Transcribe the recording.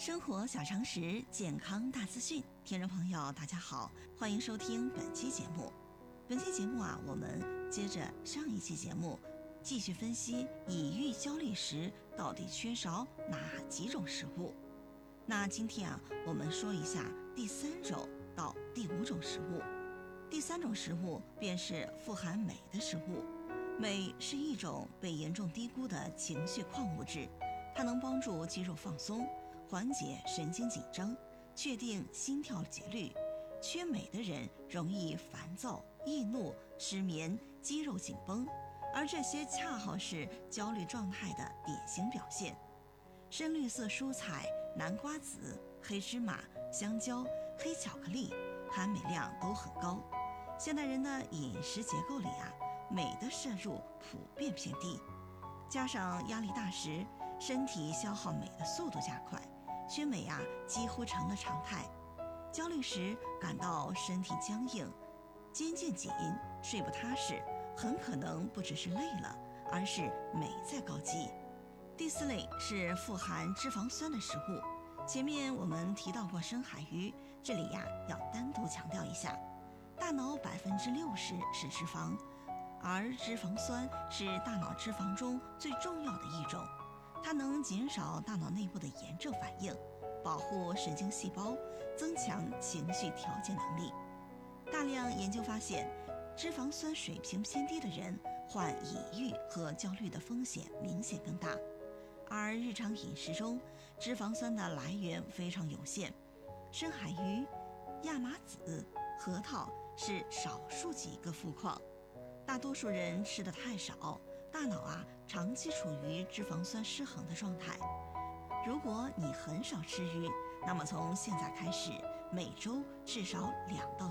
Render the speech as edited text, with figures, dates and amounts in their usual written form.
生活小常识，健康大资讯。听众朋友，大家好，欢迎收听本期节目。本期节目我们接着上一期节目，继续分析抑郁焦虑时到底缺少哪几种食物。那今天我们说一下第3种到第5种食物。第3种食物便是富含镁的食物。镁是一种被严重低估的情绪矿物质，它能帮助肌肉放松，缓解神经紧张，确定心跳节律。缺镁的人容易烦躁、易怒、失眠、肌肉紧绷，而这些恰好是焦虑状态的典型表现。深绿色蔬菜、南瓜子、黑芝麻、香蕉、黑巧克力含镁量都很高。现代人的饮食结构里镁的摄入普遍偏低，加上压力大时，身体消耗镁的速度加快，缺镁几乎成了常态。焦虑时感到身体僵硬、肩颈紧、睡不踏实，很可能不只是累了，而是镁在高积。第4类是富含脂肪酸的食物。前面我们提到过深海鱼，这里要单独强调一下，大脑60%是脂肪，而脂肪酸是大脑脂肪中最重要的一种，它能减少大脑内部的炎症反应，保护神经细胞，增强情绪调节能力。大量研究发现，脂肪酸水平偏低的人患抑郁和焦虑的风险明显更大。而日常饮食中，脂肪酸的来源非常有限，深海鱼、亚麻籽、核桃是少数几个富矿。大多数人吃得太少，大脑长期处于脂肪酸失衡的状态。如果你很少吃鱼，那么从现在开始，每周至少2到